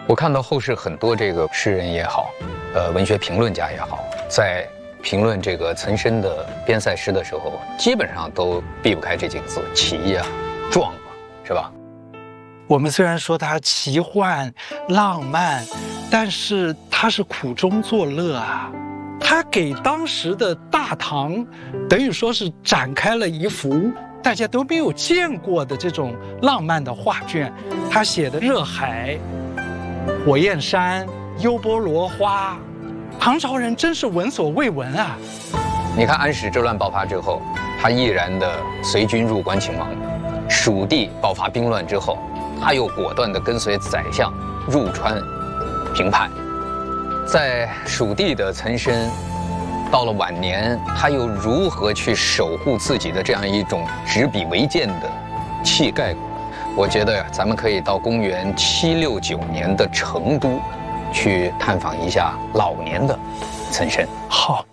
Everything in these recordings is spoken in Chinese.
我看到后世很多这个诗人也好，文学评论家也好，在评论这个岑参的边塞诗的时候，基本上都避不开这几个字：奇啊、壮啊，是吧？ 我们虽然说它奇幻、浪漫，但是它是苦中作乐啊。他给当时的大唐，等于说是展开了一幅大家都没有见过的这种浪漫的画卷。他写的热海、火焰山、优波罗花，唐朝人真是闻所未闻啊！ 你看安史之乱爆发之后，他毅然的随军入关请王；蜀地爆发兵乱之后，他又果断地跟随宰相入川平叛。在蜀地的岑参，到了晚年，他又如何去守护自己的这样一种执笔为鉴的气概？我觉得咱们可以到公元769年的成都，去探访一下老年的岑参。 好。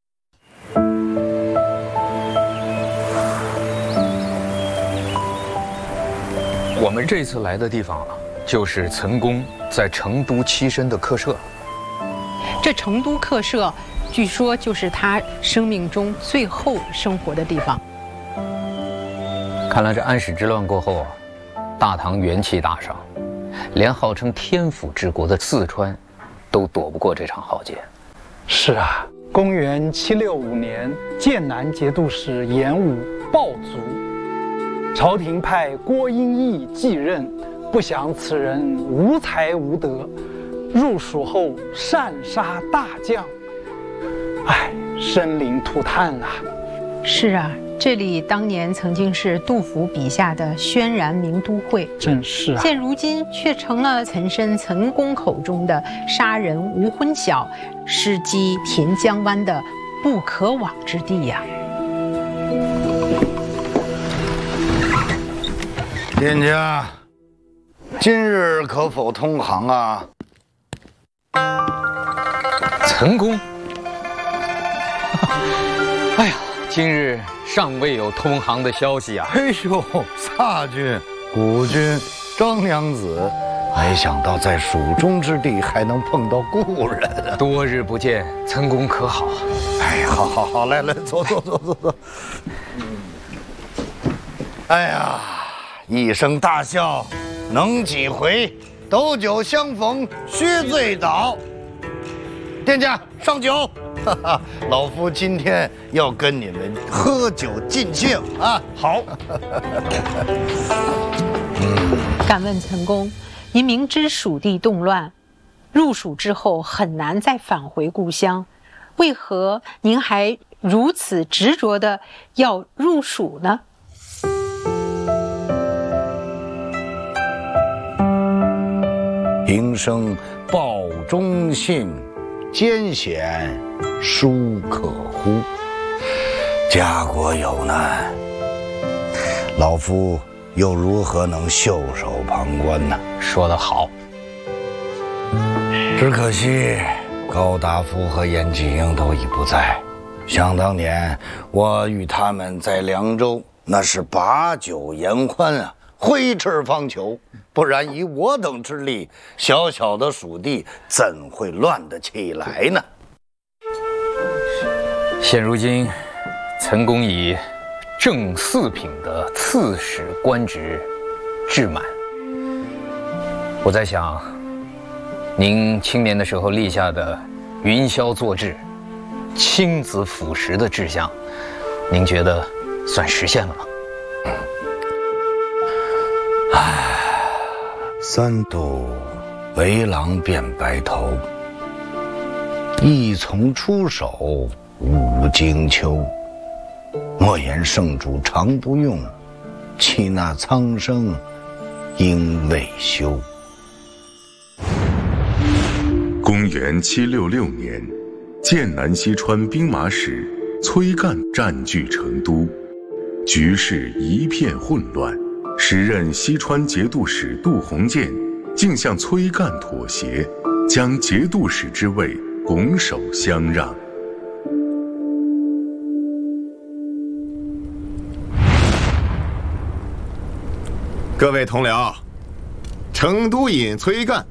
我们这次来的地方啊，就是岑公在成都栖身的客舍。 这成都客舍，据说就是他生命中最后生活的地方。 看来这安史之乱过后啊，大唐元气大伤，连号称天府之国的四川，都躲不过这场浩劫。 是啊，公元765年，剑南节度使严武暴卒，朝廷派郭英义继任，不想此人无才无德。入蜀后擅杀大将，生灵涂炭啊！ 是啊，这里当年曾经是杜甫笔下的轩然名都会， 真是啊！ 现如今却成了岑参岑公口中的杀人无昏晓，失机填江湾的不可往之地呀！ 店家，今日可否通航啊？ 岑公，哎呀，今日尚未有通航的消息啊！ 哎呦，萨君、古君、张娘子，没想到在蜀中之地还能碰到故人啊！ 多日不见，岑公可好？ 哎，好，来，坐。哎呀，一声大笑，能几回？斗酒相逢须醉倒。店家上酒，老夫今天要跟你们喝酒尽兴啊！好。 敢问岑公，您明知蜀地动乱，入蜀之后很难再返回故乡，为何您还如此执着的要入蜀呢？ 平生报忠信，艰险殊可乎？家国有难，老夫又如何能袖手旁观呢？ 说得好。 只可惜高达夫和颜继英都已不在。想当年，我与他们在凉州，那是把酒言欢啊，挥斥方遒。不然以我等之力，小小的蜀地怎会乱得起来呢？ 现如今，岑公以正四品的刺史官职至满。我在想，您青年的时候立下的云霄作志、亲子辅食的志向，您觉得算实现了吗？ 三度为郎变白头，一从出手无惊秋。莫言圣主常不用，岂那苍生应未休。 公元766年，剑南西川兵马使崔干占据成都，局势一片混乱。时任西川节度使杜鸿渐竟向崔干妥协，将节度使之位拱手相让。 各位同僚，成都尹崔干